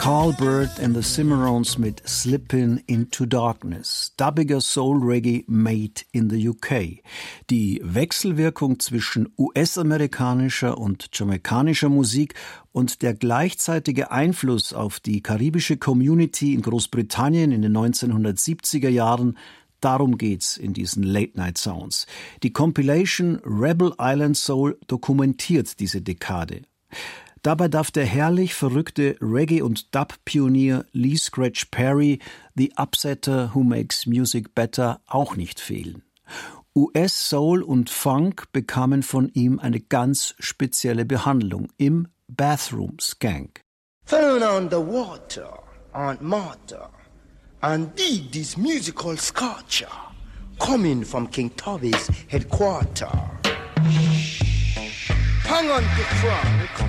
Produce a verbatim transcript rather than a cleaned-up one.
Carl Bird and the Cimarrons mit Slippin' into Darkness, dubbiger Soul Reggae made in the U K. Die Wechselwirkung zwischen U S-amerikanischer und jamaikanischer Musik und der gleichzeitige Einfluss auf die karibische Community in Großbritannien in den neunzehnhundertsiebziger Jahren, darum geht's in diesen Late-Night-Sounds. Die Compilation Rebel Island Soul dokumentiert diese Dekade. Dabei darf der herrlich verrückte Reggae- und Dub-Pionier Lee Scratch Perry, The Upsetter Who Makes Music Better, auch nicht fehlen. U S-Soul und Funk bekamen von ihm eine ganz spezielle Behandlung im Bathroom Skank. Turn on the water, Aunt Martha, and dig this musical sculpture coming from King Tubby's headquarters. Hang on to Frank.